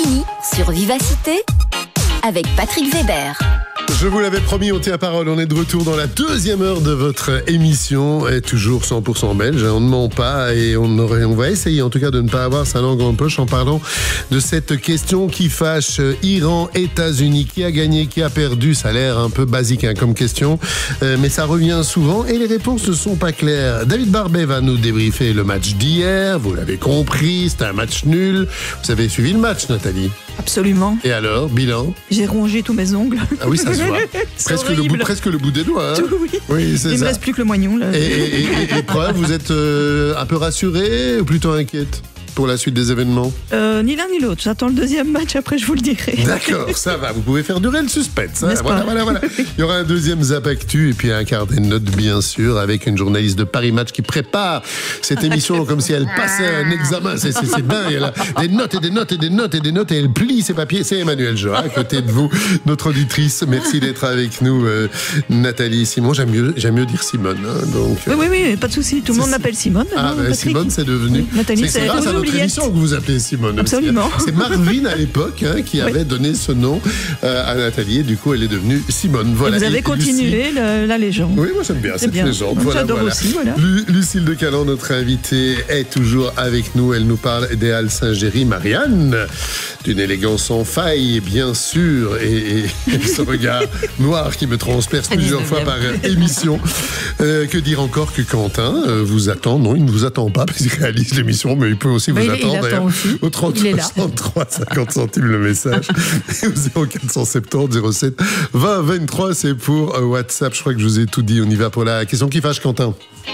États-Unis sur Vivacité avec Patrick Weber. Je vous l'avais promis, on tient parole, on est de retour dans la deuxième heure de votre émission, et toujours 100% belge, on ne ment pas et on va essayer en tout cas de ne pas avoir sa langue en poche en parlant de cette question qui fâche. Iran, États-Unis, qui a gagné, qui a perdu, ça a l'air un peu basique comme question, mais ça revient souvent et les réponses ne sont pas claires. David Barbet va nous débriefer le match d'hier, vous l'avez compris, c'était un match nul. Vous avez suivi le match, Nathalie? Absolument. Et alors, bilan? J'ai rongé tous mes ongles. Ah oui, ça se voit. presque le bout des doigts. Hein. Oui, c'est ça. Il me reste plus que le moignon. Là. Et preuve, vous êtes un peu rassurée ou plutôt inquiète pour la suite des événements? Ni l'un ni l'autre. J'attends le deuxième match, après je vous le dirai. D'accord, ça va. Vous pouvez faire durer le suspense. Hein. Voilà. Il y aura un deuxième Zap Actu et puis un quart des notes, bien sûr, avec une journaliste de Paris Match qui prépare cette émission comme si elle passait un examen. C'est dingue. Elle a des notes et des notes et des notes et des notes et elle plie ses papiers. C'est Emmanuel Joa, à côté de vous, notre auditrice. Merci d'être avec nous, Nathalie. Simon, j'aime mieux dire Simone. Hein, donc, oui, pas de souci. Tout le monde m'appelle Simone. Simone, c'est devenu. Oui, Nathalie, c'est grâce à notre émission que vous appelez Simone. Absolument. C'est Marvin à l'époque qui avait donné ce nom à Nathalie et du coup elle est devenue Simone. Voilà. Et vous avez continué la légende. Oui, moi j'aime bien cette légende. J'adore aussi. Voilà. Lucille de Calan, notre invitée, est toujours avec nous. Elle nous parle des Halles Saint-Géry. Marianne, d'une élégance sans faille, bien sûr, et ce regard noir qui me transperce plusieurs fois par émission. Que dire encore que Quentin vous attend? Non, il ne vous attend pas parce qu'il réalise l'émission, mais il peut aussi vous attendre d'ailleurs au 33 50 centimes le message et au 0470 07 20 23. C'est pour WhatsApp. Je crois que je vous ai tout dit. On y va pour la question qui fâche, Quentin.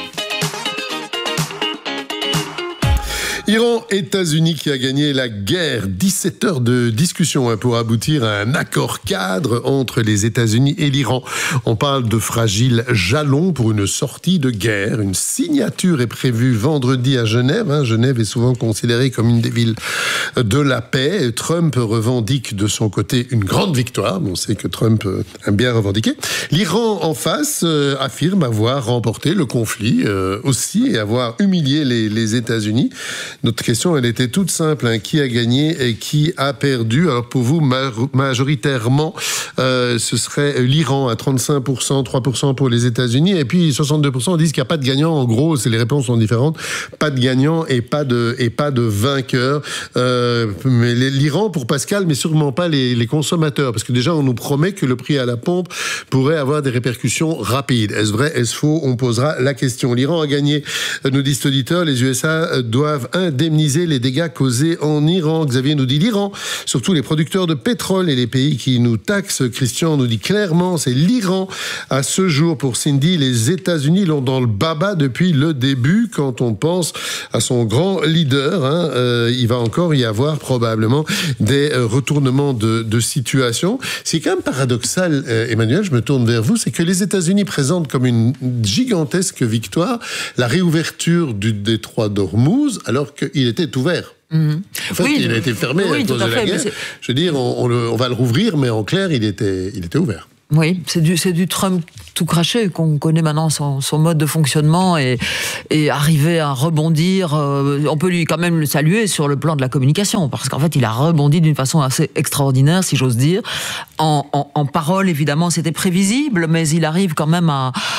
Iran, États-Unis qui a gagné la guerre. 17 heures de discussion pour aboutir à un accord cadre entre les États-Unis et l'Iran. On parle de fragiles jalons pour une sortie de guerre. Une signature est prévue vendredi à Genève. Genève est souvent considérée comme une des villes de la paix. Trump revendique de son côté une grande victoire. On sait que Trump aime bien revendiquer. L'Iran en face affirme avoir remporté le conflit aussi et avoir humilié les États-Unis. Notre question, elle était toute simple. Qui a gagné et qui a perdu? Alors pour vous, majoritairement, ce serait l'Iran à 35%, 3% pour les États-Unis. Et puis 62% disent qu'il n'y a pas de gagnant. En gros, les réponses sont différentes. Pas de gagnant et pas de vainqueur. Mais l'Iran pour Pascal, mais sûrement pas les consommateurs. Parce que déjà, on nous promet que le prix à la pompe pourrait avoir des répercussions rapides. Est-ce vrai? Est-ce faux? On posera la question. L'Iran a gagné, nous disent auditeurs. Les USA doivent indemniser les dégâts causés en Iran. Xavier nous dit l'Iran, surtout les producteurs de pétrole et les pays qui nous taxent. Christian nous dit clairement, c'est l'Iran. À ce jour, pour Cindy, les États-Unis l'ont dans le baba depuis le début. Quand on pense à son grand leader, il va encore y avoir probablement des retournements de situation. C'est quand même paradoxal, Emmanuel, je me tourne vers vous, c'est que les États-Unis présentent comme une gigantesque victoire la réouverture du détroit d'Ormuz, alors qu'il était ouvert. En fait, il a été fermé à cause de la guerre. Je veux dire, on va le rouvrir, mais en clair, il était ouvert. Oui, c'est du Trump tout craché qu'on connaît maintenant son mode de fonctionnement et arriver à rebondir. On peut lui quand même le saluer sur le plan de la communication parce qu'en fait il a rebondi d'une façon assez extraordinaire, si j'ose dire. En parole, évidemment, c'était prévisible, mais il arrive quand même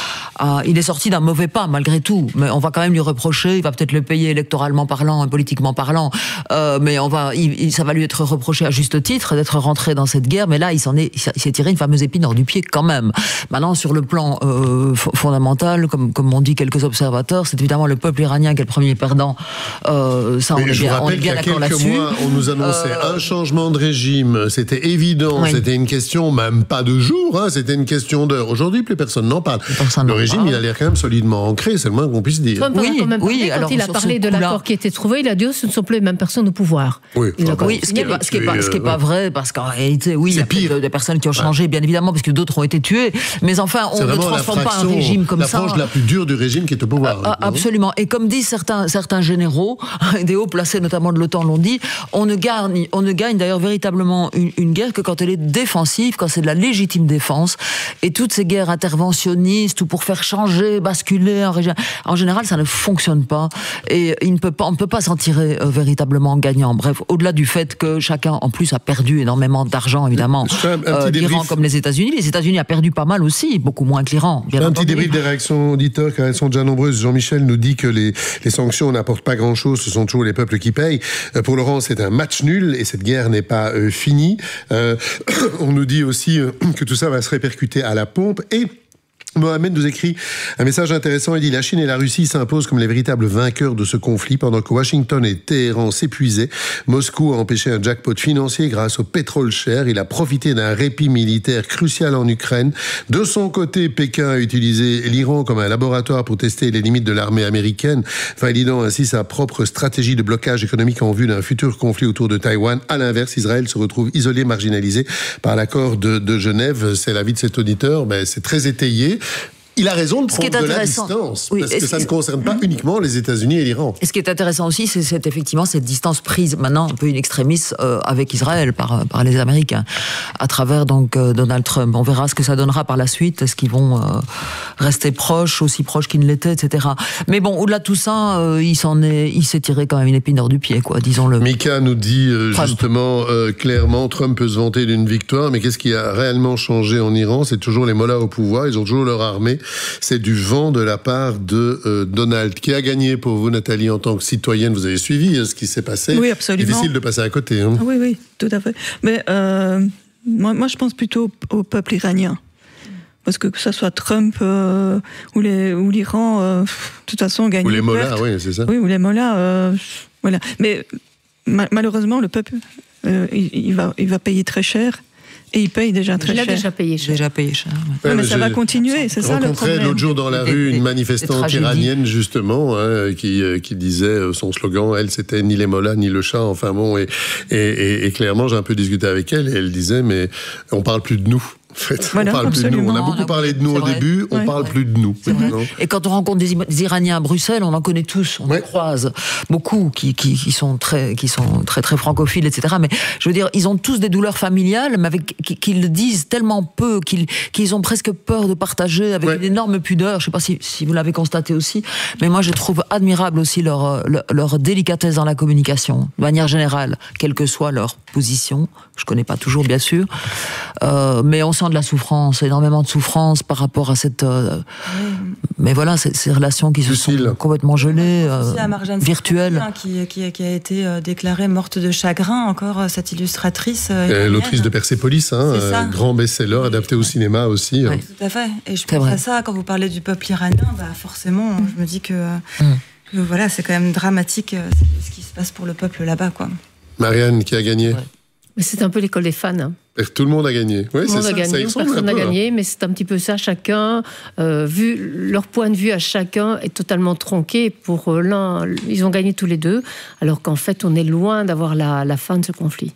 il est sorti d'un mauvais pas malgré tout, mais on va quand même lui reprocher, il va peut-être le payer électoralement parlant, politiquement parlant, mais ça va lui être reproché à juste titre d'être rentré dans cette guerre, mais là il s'est tiré une fameuse épine hors du pied quand même. Maintenant sur le plan fondamental, comme on dit quelques observateurs, c'est évidemment le peuple iranien qui est le premier perdant, ça on est bien d'accord là-dessus. Mois, on nous annonçait un changement de régime, c'était évident, c'était une question même pas de jours, c'était une question d'heures. Aujourd'hui plus personne n'en parle. Le régime il a l'air quand même solidement ancré, c'est le moins qu'on puisse dire. Trump quand il a parlé de l'accord qui était trouvé, il a dit ce ne sont plus les mêmes personnes au pouvoir. Ce qui est pas vrai, parce qu'en réalité, il y a des personnes qui ont changé, bien évidemment, parce que d'autres ont été tués. Mais enfin, on ne transforme pas un régime comme ça. L'approche la plus dure du régime qui est au pouvoir. Absolument. Et comme disent certains généraux, des hauts placés notamment de l'OTAN l'ont dit, on ne gagne d'ailleurs véritablement une guerre que quand elle est défensive, quand c'est de la légitime défense. Et toutes ces guerres interventionnistes ou pour faire changer, basculer un régime, en général, ça ne fonctionne pas. Et on ne peut pas s'en tirer véritablement gagnant. Bref, au-delà du fait que chacun, en plus, a perdu énormément d'argent, évidemment. L'Iran comme les États-Unis. Les États-Unis a perdu pas mal aussi, beaucoup moins que l'Iran. Un petit débrief des réactions auditeurs, car elles sont déjà nombreuses. Jean-Michel nous dit que les sanctions n'apportent pas grand-chose, ce sont toujours les peuples qui payent. Pour Laurent, c'est un match nul et cette guerre n'est pas finie. On nous dit aussi que tout ça va se répercuter à la pompe. Et Mohamed nous écrit un message intéressant. Il dit: la Chine et la Russie s'imposent comme les véritables vainqueurs de ce conflit pendant que Washington et Téhéran s'épuisaient. Moscou a empêché un jackpot financier grâce au pétrole cher. Il a profité d'un répit militaire crucial en Ukraine. De son côté, Pékin a utilisé l'Iran comme un laboratoire pour tester les limites de l'armée américaine, validant ainsi sa propre stratégie de blocage économique en vue d'un futur conflit autour de Taïwan. À l'inverse, Israël se retrouve isolé, marginalisé par l'accord de Genève. C'est l'avis de cet auditeur. C'est très étayé. Il a raison de prendre de la distance, parce que ça ne concerne pas uniquement les États-Unis et l'Iran. Et ce qui est intéressant aussi, c'est effectivement cette distance prise maintenant un peu in extremis avec Israël par les Américains, à travers donc Donald Trump. On verra ce que ça donnera par la suite. Est-ce qu'ils vont rester proches, aussi proches qu'ils ne l'étaient, etc. Mais bon, au-delà de tout ça, il s'est tiré quand même une épine hors du pied, quoi, disons-le. Mika nous dit justement clairement, Trump peut se vanter d'une victoire, mais qu'est-ce qui a réellement changé en Iran? C'est toujours les mollahs au pouvoir, ils ont toujours leur armée. C'est du vent de la part de Donald. Qui a gagné pour vous, Nathalie, en tant que citoyenne? Vous avez suivi ce qui s'est passé. Oui, absolument. Difficile de passer à côté. Hein. Oui, tout à fait. Mais moi, je pense plutôt au peuple iranien. Parce que ça soit Trump ou l'Iran, de toute façon, gagne. Ou les mollahs, oui, c'est ça. Oui, ou les mollahs, voilà. Mais malheureusement, le peuple, il va payer très cher. Et il paye déjà très cher. Il a déjà payé cher. Ouais, mais ça va continuer, c'est ça le problème. J'ai rencontré l'autre jour dans la rue une manifestante iranienne, justement, qui disait son slogan, elle, c'était ni les mollahs, ni le chat, enfin bon, et clairement, j'ai un peu discuté avec elle, et elle disait, mais on parle plus de nous. En fait, voilà, on parle plus de nous. On a beaucoup parlé de nous au début, on parle plus de nous. Et quand on rencontre des Iraniens à Bruxelles, on en connaît tous, on en croise beaucoup qui sont très francophiles, etc. Mais je veux dire, ils ont tous des douleurs familiales, mais qu'ils le disent tellement peu, qu'ils ont presque peur de partager avec une énorme pudeur. Je ne sais pas si vous l'avez constaté aussi, mais moi je trouve admirable aussi leur délicatesse dans la communication, de manière générale, quelle que soit leur position. Je ne connais pas toujours, bien sûr, mais on sent de la souffrance, énormément de souffrance par rapport à cette... mais voilà, ces relations qui se sont complètement gelées, virtuelles. Qui a été déclarée morte de chagrin, encore cette illustratrice. L'autrice de Persépolis, grand best-seller, adapté au cinéma aussi. Oui, tout à fait. Et je pense à ça, quand vous parlez du peuple iranien, forcément, je me dis que voilà, c'est quand même dramatique ce qui se passe pour le peuple là-bas, quoi. Marianne, qui a gagné? Mais c'est un peu l'école des fans. Hein. Tout le monde a gagné. Oui, tout le monde a gagné, personne n'a gagné, mais c'est un petit peu ça. Chacun, leur point de vue à chacun est totalement tronqué. Pour l'un, ils ont gagné tous les deux, alors qu'en fait, on est loin d'avoir la fin de ce conflit.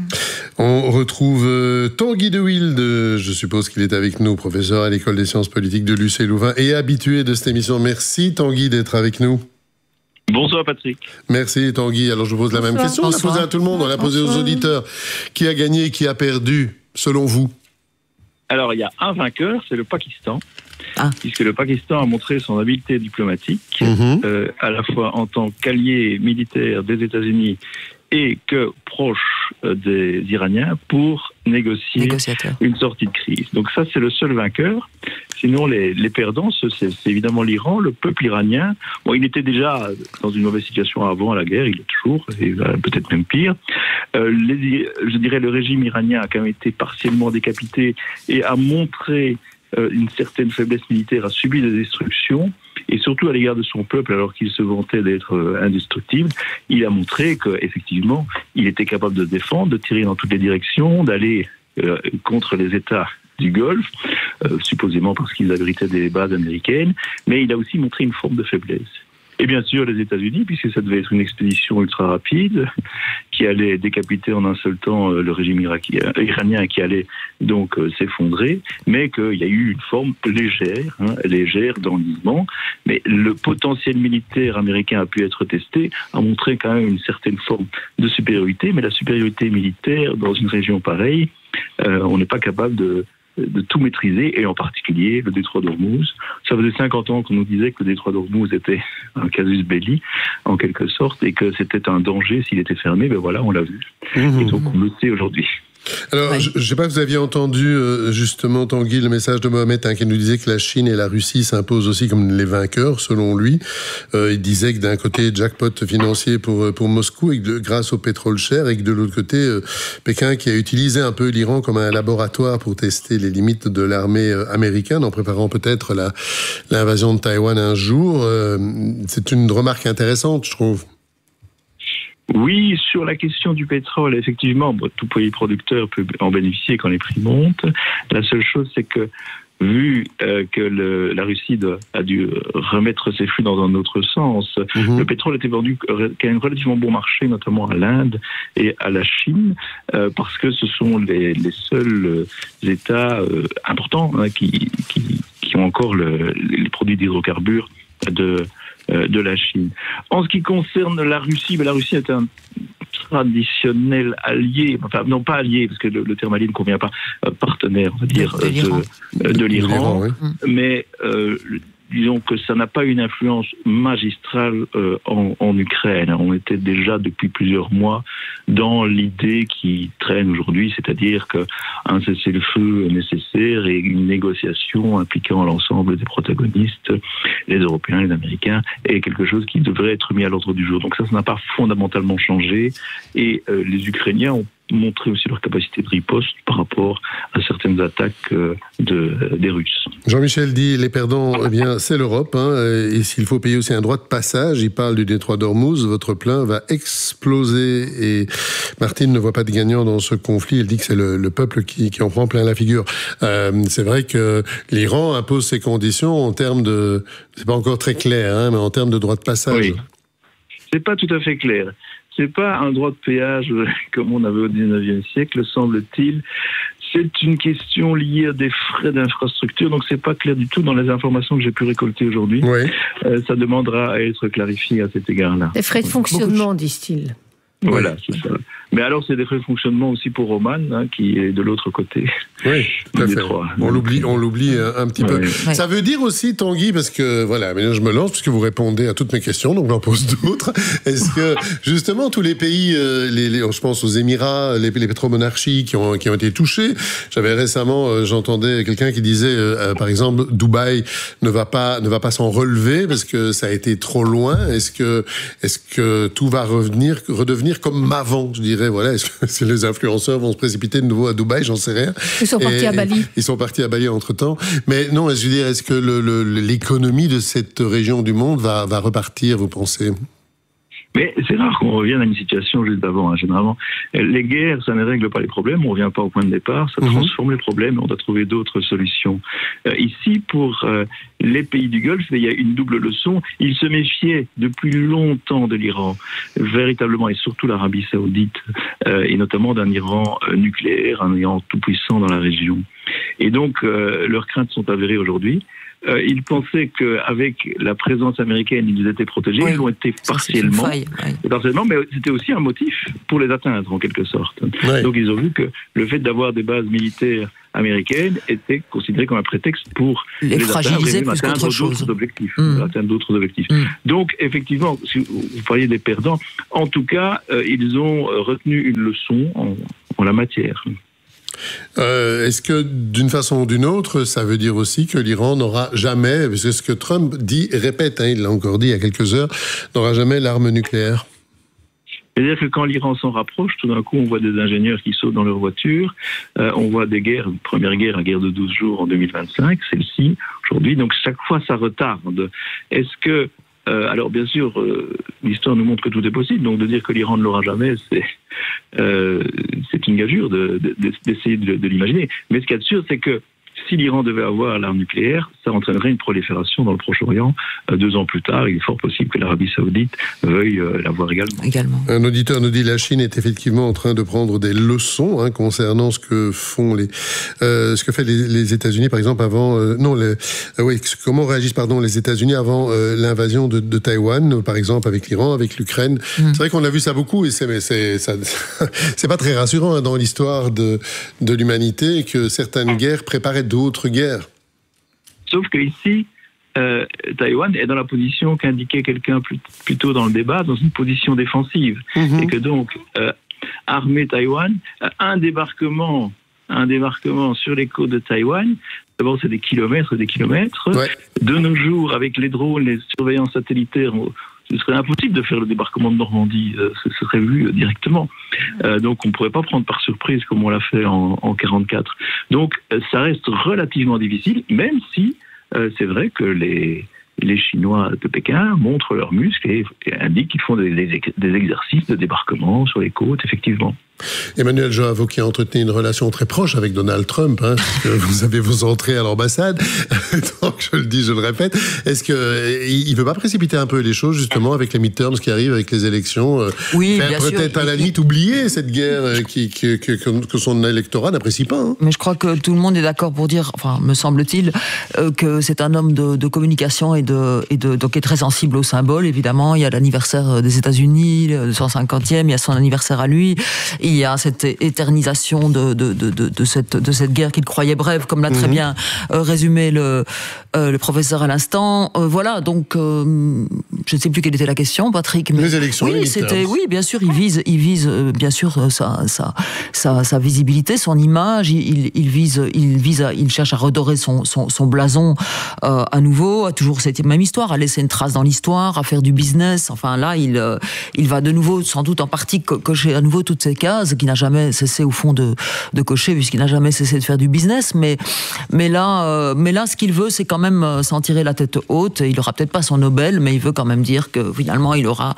On retrouve Tanguy de Wild, je suppose qu'il est avec nous, professeur à l'école des sciences politiques de l'UC Louvain et habitué de cette émission. Merci Tanguy d'être avec nous. Bonsoir Patrick. Merci Tanguy. Alors je vous pose la même question. On l'a posée à tout le monde, on l'a posée aux auditeurs. Qui a gagné et qui a perdu, selon vous? Alors il y a un vainqueur, c'est le Pakistan. Puisque le Pakistan a montré son habileté diplomatique, à la fois en tant qu'allié militaire des États-Unis et que proche des Iraniens pour négocier une sortie de crise. Donc ça, c'est le seul vainqueur. Sinon, les perdants, c'est évidemment l'Iran, le peuple iranien. Bon, il était déjà dans une mauvaise situation avant la guerre, il est toujours, et peut-être même pire. Je dirais le régime iranien a quand même été partiellement décapité et a montré une certaine faiblesse militaire, a subi des destructions, et surtout à l'égard de son peuple, alors qu'il se vantait d'être indestructible, il a montré qu'effectivement, il était capable de se défendre, de tirer dans toutes les directions, d'aller contre les États du Golfe, supposément parce qu'ils abritaient des bases américaines, mais il a aussi montré une forme de faiblesse. Et bien sûr, les États-Unis, puisque ça devait être une expédition ultra rapide, qui allait décapiter en un seul temps le régime iranien qui allait donc s'effondrer, mais qu'il y a eu une forme légère d'enlisement. Mais le potentiel militaire américain a pu être testé, a montré quand même une certaine forme de supériorité, mais la supériorité militaire dans une région pareille, on n'est pas capable de tout maîtriser, et en particulier le détroit d'Ormuz. Ça faisait 50 ans qu'on nous disait que le détroit d'Ormuz était un casus belli, en quelque sorte, et que c'était un danger s'il était fermé. Ben voilà, on l'a vu. Et donc on le sait aujourd'hui. Alors, je ne sais pas, vous aviez entendu justement, Tanguy, le message de Mohamed qui nous disait que la Chine et la Russie s'imposent aussi comme les vainqueurs, selon lui. Il disait que d'un côté, jackpot financier pour Moscou, et grâce au pétrole cher, et que de l'autre côté, Pékin qui a utilisé un peu l'Iran comme un laboratoire pour tester les limites de l'armée américaine, en préparant peut-être l'invasion de Taïwan un jour. C'est une remarque intéressante, je trouve. Oui, sur la question du pétrole, effectivement, tout pays producteur peut en bénéficier quand les prix montent. La seule chose, c'est que vu que la Russie a dû remettre ses flux dans un autre sens, le pétrole était vendu qu'à un relativement bon marché, notamment à l'Inde et à la Chine, parce que ce sont les seuls États importants qui ont encore les produits d'hydrocarbures de la Chine. En ce qui concerne la Russie, la Russie est un traditionnel allié, enfin non pas allié, parce que le terme allié ne convient pas, partenaire, on va dire, de l'Iran, oui. Mais disons que ça n'a pas une influence magistrale en Ukraine. On était déjà depuis plusieurs mois dans l'idée qui traîne aujourd'hui, c'est-à-dire qu'un cessez-le-feu nécessaire et une négociation impliquant l'ensemble des protagonistes, les Européens, les Américains, est quelque chose qui devrait être mis à l'ordre du jour. Donc ça n'a pas fondamentalement changé, et les Ukrainiens ont montré aussi leur capacité de riposte par rapport à certaines attaques des Russes. Jean-Michel dit, les perdants, eh bien, c'est l'Europe, et s'il faut payer aussi un droit de passage, il parle du détroit d'Ormuz, votre plein va exploser, et Martine ne voit pas de gagnant dans ce conflit, elle dit que c'est le peuple qui en prend plein la figure. C'est vrai que l'Iran impose ses conditions en termes de, c'est pas encore très clair, mais en termes de droit de passage. Oui. C'est pas tout à fait clair. C'est pas un droit de péage comme on avait au 19e siècle, semble-t-il. C'est une question liée à des frais d'infrastructure, donc c'est pas clair du tout dans les informations que j'ai pu récolter aujourd'hui. Oui. Ça demandera à être clarifié à cet égard-là. Des frais de fonctionnement, disent-ils. Voilà, c'est ça. Mais alors, c'est des frais de fonctionnement aussi pour Oman, qui est de l'autre côté. Oui, tout à fait. On l'oublie un petit peu. Oui. Ça veut dire aussi, Tanguy, parce que, voilà, mais là, je me lance, puisque vous répondez à toutes mes questions, donc j'en pose d'autres. Est-ce que, justement, tous les pays, je pense aux Émirats, les pétromonarchies qui ont été touchés, j'avais récemment, j'entendais quelqu'un qui disait, par exemple, Dubaï ne va pas s'en relever parce que ça a été trop loin. Est-ce que tout va redevenir comme avant, je dirais? Voilà, est-ce que les influenceurs vont se précipiter de nouveau à Dubaï? J'en sais rien. Ils sont partis à Bali. Ils sont partis à Bali entre-temps. Mais non, je veux dire, est-ce que l'économie de cette région du monde va repartir, vous pensez? Mais c'est rare qu'on revienne à une situation juste d'avant. Généralement, les guerres, ça ne règle pas les problèmes. On ne revient pas au point de départ. Ça transforme les problèmes. On doit trouver d'autres solutions. Ici, pour les pays du Golfe, il y a une double leçon. Ils se méfiaient depuis longtemps de l'Iran, véritablement, et surtout l'Arabie Saoudite, et notamment d'un Iran nucléaire, un Iran tout puissant dans la région. Et donc, leurs craintes sont avérées aujourd'hui. Ils pensaient qu'avec la présence américaine, ils étaient protégés. Oui, ils l'ont été partiellement, mais c'était aussi un motif pour les atteindre, en quelque sorte. Oui. Donc, ils ont vu que le fait d'avoir des bases militaires américaines était considéré comme un prétexte pour les fragiliser plus qu'autre chose. Atteindre d'autres objectifs. Donc, effectivement, si vous parliez des perdants, en tout cas, ils ont retenu une leçon en la matière. Est-ce que d'une façon ou d'une autre, ça veut dire aussi que l'Iran n'aura jamais, c'est ce que Trump dit et répète, il l'a encore dit il y a quelques heures, n'aura jamais l'arme nucléaire? C'est-à-dire que quand l'Iran s'en rapproche, tout d'un coup, on voit des ingénieurs qui sautent dans leur voiture, on voit des guerres, une première guerre, la guerre de 12 jours en 2025, celle-ci, aujourd'hui, donc chaque fois ça retarde. Est-ce que alors bien sûr, l'histoire nous montre que tout est possible, donc de dire que l'Iran ne l'aura jamais, c'est une gageure d'essayer de l'imaginer. Mais ce qu'il y a de sûr, c'est que si l'Iran devait avoir l'arme nucléaire, ça entraînerait une prolifération dans le Proche-Orient. 2 ans plus tard, il est fort possible que l'Arabie Saoudite veuille l'avoir également. Un auditeur nous dit la Chine est effectivement en train de prendre des leçons concernant ce que font ce que fait les États-Unis, par exemple, avant. Comment réagissent les États-Unis avant l'invasion de Taïwan, par exemple, avec l'Iran, avec l'Ukraine. C'est vrai qu'on a vu ça beaucoup, et c'est pas très rassurant dans l'histoire de l'humanité que certaines guerres préparaient d'autres guerres. Sauf que ici, Taïwan est dans la position qu'indiquait quelqu'un plus tôt dans le débat, dans une position défensive. Et que donc, armer Taïwan, un débarquement sur les côtes de Taïwan, d'abord c'est des kilomètres. Ouais. De nos jours, avec les drones, les surveillances satellitaires, ce serait impossible de faire le débarquement de Normandie, ce serait vu directement. Donc on ne pourrait pas prendre par surprise comme on l'a fait en 1944. Donc ça reste relativement difficile, même si c'est vrai que les Chinois de Pékin montrent leurs muscles et indiquent qu'ils font des exercices de débarquement sur les côtes, effectivement. Emmanuel Joavot, qui a entretenu une relation très proche avec Donald Trump, puisque vous avez vos entrées à l'ambassade, donc je le dis, je le répète, est-ce qu'il ne veut pas précipiter un peu les choses, justement, avec les midterms qui arrivent, avec les élections, oui, faire peut-être à la limite oublier cette guerre que son électorat n'apprécie pas. Mais je crois que tout le monde est d'accord pour dire, me semble-t-il, que c'est un homme de communication donc est très sensible aux symboles, évidemment. Il y a l'anniversaire des États-Unis, le 150e, il y a son anniversaire à lui. Il y a cette éternisation de cette guerre qu'il croyait brève, comme l'a très bien résumé le professeur à l'instant. Voilà, donc je ne sais plus quelle était la question, Patrick. Mais les élections. Oui, bien sûr, il vise bien sûr sa visibilité, son image. Il cherche à redorer son blason à nouveau, à toujours cette même histoire, à laisser une trace dans l'histoire, à faire du business. Enfin là, il va de nouveau, sans doute en partie, cocher à nouveau toutes ces cases qu'il n'a jamais cessé au fond de cocher, puisqu'il n'a jamais cessé de faire du business. Mais là, ce qu'il veut, c'est quand même s'en tirer la tête haute. Il n'aura peut-être pas son Nobel, mais il veut quand même dire que finalement, il aura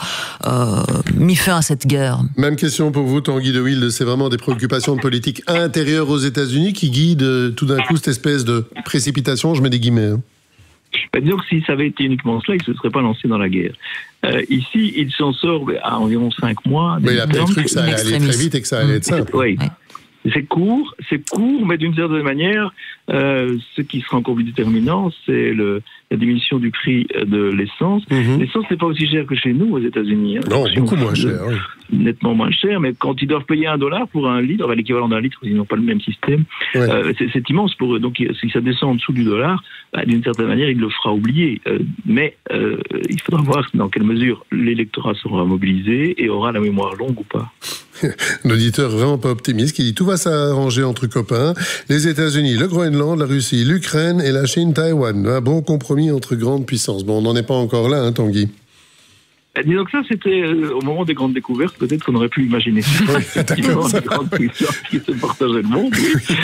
mis fin à cette guerre. Même question pour vous, Tanguy de Wilde. C'est vraiment des préoccupations de politique intérieure aux États-Unis qui guident tout d'un coup cette espèce de précipitation, je mets des guillemets. Disons que si ça avait été uniquement cela, il ne se serait pas lancé dans la guerre. Ici, il s'en sort à environ 5 mois. Mais il a peut-être cru que ça allait aller très vite et que ça allait être simple. Oui. C'est court, mais d'une certaine manière, ce qui sera encore plus déterminant, c'est la diminution du prix de l'essence. L'essence n'est pas aussi cher que chez nous, aux États-Unis. Non, beaucoup moins cher. Oui. Nettement moins cher, mais quand ils doivent payer $1 pour un litre, l'équivalent d'un litre, ils n'ont pas le même système, c'est immense pour eux. Donc si ça descend en dessous du dollar, d'une certaine manière, il le fera oublier. Mais il faudra voir dans quelle mesure l'électorat sera mobilisé et aura la mémoire longue ou pas. Un auditeur vraiment pas optimiste qui dit tout va s'arranger entre copains. Les États-Unis, le Groenland, la Russie, l'Ukraine et la Chine, Taïwan. Un bon compromis entre grandes puissances. Bon, on n'en est pas encore là, Tanguy. Disons que ça, c'était au moment des grandes découvertes, peut-être qu'on aurait pu imaginer ça. Effectivement, des grandes puissances qui se partageaient le monde.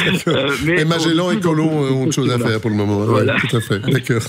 Et Magellan et Colomb ont autre chose à faire pour le moment. Voilà. Ouais, tout à fait, d'accord.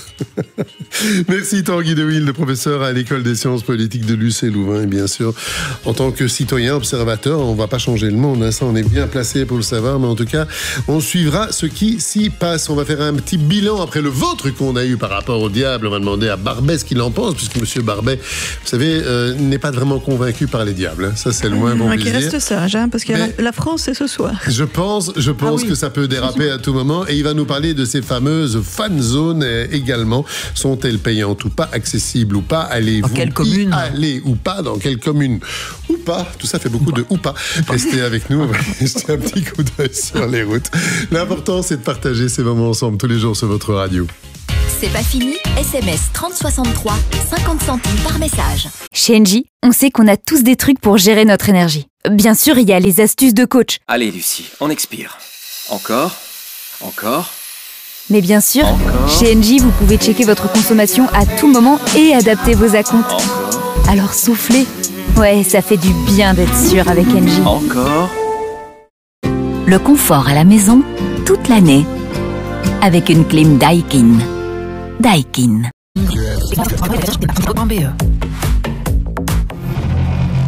Merci Tanguy de Wilde, professeur à l'École des sciences politiques de Lucé-Louvain. Et bien sûr, en tant que citoyen observateur, on ne va pas changer le monde. Ça, on est bien placé pour le savoir. Mais en tout cas, on suivra ce qui s'y passe. On va faire un petit bilan après le vôtre qu'on a eu par rapport au diable. On va demander à Barbet ce qu'il en pense, puisque M. Barbet, vous savez, n'est pas vraiment convaincu par les diables. Ça, c'est le moins bon plaisir. Qui reste sage, parce que la France, c'est ce soir. Je pense que ça peut déraper à tout moment. Et il va nous parler de ces fameuses fan zones également. Sont-elles payantes ou pas, accessibles ou pas? Allez-vous y aller ou pas? Dans quelle commune ou pas? Tout ça fait beaucoup de ou pas. Restez avec nous, on va jeter un petit coup d'œil sur les routes. L'important, c'est de partager ces moments ensemble tous les jours sur votre radio. C'est pas fini, SMS 3063, 50 centimes par message. Chez Engie, on sait qu'on a tous des trucs pour gérer notre énergie. Bien sûr, il y a les astuces de coach. Allez Lucie, on expire. Encore. Mais bien sûr, chez Engie, vous pouvez checker votre consommation à tout moment et adapter vos acomptes. Alors soufflez. Ouais, ça fait du bien d'être sûr avec Engie. Encore. Le confort à la maison, toute l'année. Avec une clim Daikin. Daikin.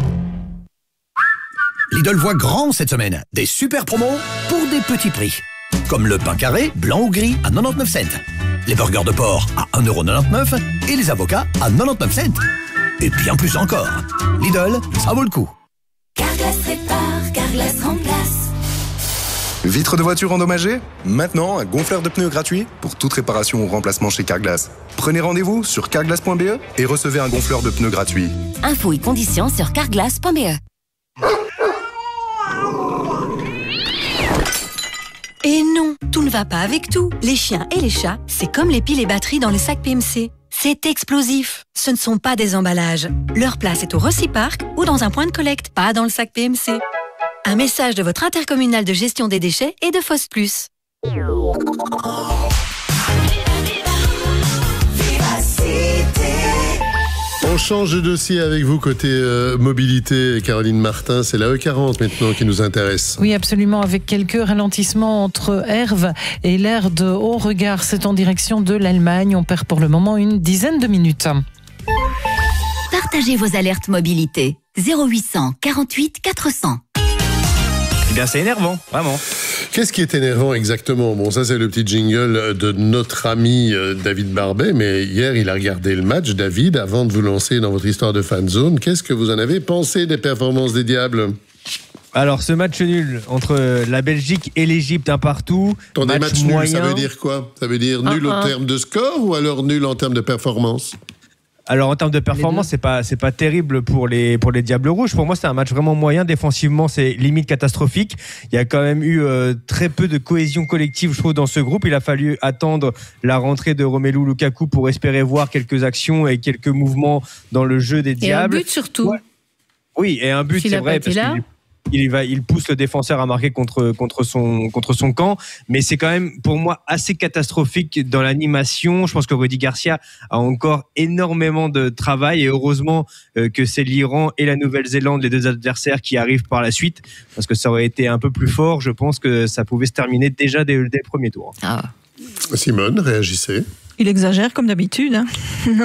Lidl voit grand cette semaine. Des super promos pour des petits prix. Comme le pain carré, blanc ou gris, à 99 cents. Les burgers de porc à 1,99 € et les avocats à 99 cents. Et bien plus encore. Lidl, ça vaut le coup. Carglass répare, Carglass remplace. Vitre de voiture endommagée? Maintenant, un gonfleur de pneus gratuit pour toute réparation ou remplacement chez Carglass. Prenez rendez-vous sur carglass.be et recevez un gonfleur de pneus gratuit. Infos et conditions sur carglass.be. Et non, tout ne va pas avec tout. Les chiens et les chats, c'est comme les piles et batteries dans les sacs PMC. C'est explosif. Ce ne sont pas des emballages. Leur place est au Reciparc ou dans un point de collecte, pas dans le sac PMC. Un message de votre intercommunal de gestion des déchets et de FOS Plus. On change de dossier avec vous côté mobilité. Caroline Martin, c'est la E40 maintenant qui nous intéresse. Oui, absolument, avec quelques ralentissements entre Herve et l'aire de Haut-Regard. C'est en direction de l'Allemagne. On perd pour le moment une dizaine de minutes. Partagez vos alertes mobilité. 0800 48 400. Eh bien, c'est énervant, vraiment. Qu'est-ce qui est énervant exactement? Bon, ça c'est le petit jingle de notre ami David Barbet, mais hier il a regardé le match. David, avant de vous lancer dans votre histoire de fanzone, qu'est-ce que vous en avez pensé des performances des Diables? Alors, ce match nul entre la Belgique et l'Égypte, un partout. Match nul, ça veut dire quoi? Ça veut dire nul en termes de score ou alors nul en termes de performance? Alors en termes de performance, c'est pas terrible pour les Diables Rouges. Pour moi, c'est un match vraiment moyen. Défensivement, c'est limite catastrophique. Il y a quand même eu très peu de cohésion collective, je trouve, dans ce groupe. Il a fallu attendre la rentrée de Romelu Lukaku pour espérer voir quelques actions et quelques mouvements dans le jeu des Diables. Et un but surtout. Ouais. Oui, et un but, c'est vrai, parce qu'il pousse le défenseur à marquer contre son camp, mais c'est quand même pour moi assez catastrophique dans l'animation. Je pense que Rudy Garcia a encore énormément de travail et heureusement que c'est l'Iran et la Nouvelle-Zélande, les deux adversaires qui arrivent par la suite, parce que ça aurait été un peu plus fort. Je pense que ça pouvait se terminer déjà dès le premier tour. Simone, réagissez. Il exagère comme d'habitude. Hein.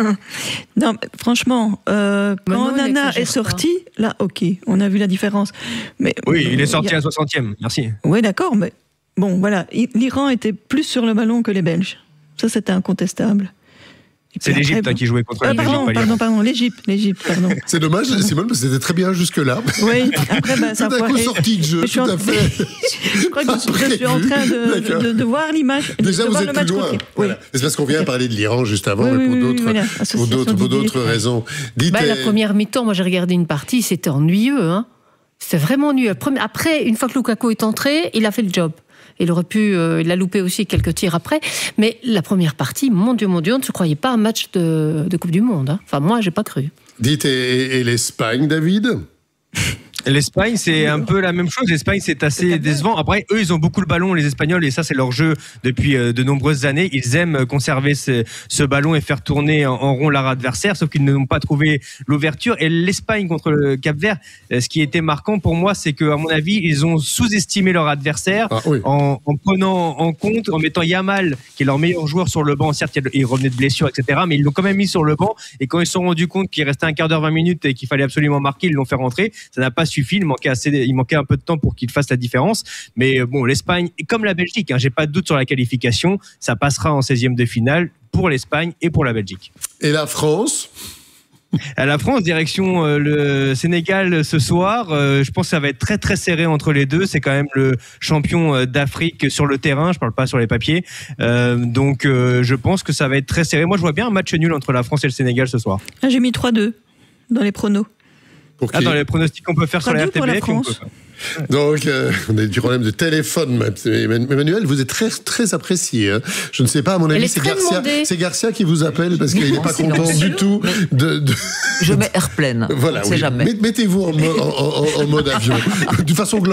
Non, mais franchement, quand Nana est sorti, là, ok, on a vu la différence. Mais, oui, il est sorti à 60e, merci. Oui, d'accord, mais bon, voilà. L'Iran était plus sur le ballon que les Belges. Ça, c'était incontestable. C'est l'Égypte qui jouait contre l'Égypte. L'Égypte, pardon. C'est dommage, Simone, parce que c'était très bien jusque-là. Oui, après, ça a tout d'un coup sorti de jeu, tout à fait. Je crois que je suis en train de voir l'image. Déjà, vous êtes plus loin. Voilà. C'est parce qu'on vient parler de l'Iran juste avant, et pour d'autres raisons. La première mi-temps, moi j'ai regardé une partie, c'était ennuyeux. Hein. C'était vraiment ennuyeux. Après, une fois que Lukaku est entré, il a fait le job. Il aurait pu, il a loupé aussi quelques tirs après. Mais la première partie, mon Dieu, on ne se croyait pas un match de Coupe du Monde. Hein. Enfin, moi, j'ai pas cru. Dites, et l'Espagne, David? L'Espagne, c'est un peu la même chose. L'Espagne, c'est assez décevant. Après, eux, ils ont beaucoup le ballon, les Espagnols, et ça, c'est leur jeu depuis de nombreuses années. Ils aiment conserver ce ballon et faire tourner en rond leur adversaire, sauf qu'ils n'ont pas trouvé l'ouverture. Et l'Espagne contre le Cap-Vert, ce qui était marquant pour moi, c'est qu'à mon avis, ils ont sous-estimé leur adversaire en prenant en compte, en mettant Yamal, qui est leur meilleur joueur, sur le banc. Certes, il revenait de blessure, etc., mais ils l'ont quand même mis sur le banc. Et quand ils se sont rendus compte qu'il restait un quart d'heure, 20 minutes et qu'il fallait absolument marquer, ils l'ont fait rentrer. Ça n'a pas suffi. Il manquait un peu de temps pour qu'il fasse la différence. Mais bon, l'Espagne, comme la Belgique, j'ai pas de doute sur la qualification. Ça passera en 16e de finale pour l'Espagne et pour la Belgique. Et la France ? La France, direction le Sénégal ce soir. Je pense que ça va être très très serré entre les deux. C'est quand même le champion d'Afrique sur le terrain. Je parle pas sur les papiers. Donc je pense que ça va être très serré. Moi, je vois bien un match nul entre la France et le Sénégal ce soir. J'ai mis 3-2 dans les pronos. Dans les pronostics qu'on peut faire sur la RTBF. Donc, on a du problème de téléphone. Emmanuel, vous êtes très, très apprécié. Hein. Je ne sais pas, à mon avis, c'est Garcia qui vous appelle parce qu'il n'est pas content du tout de... Je mets air pleine. Voilà, on sait jamais. Mettez-vous en mode avion. De façon globale.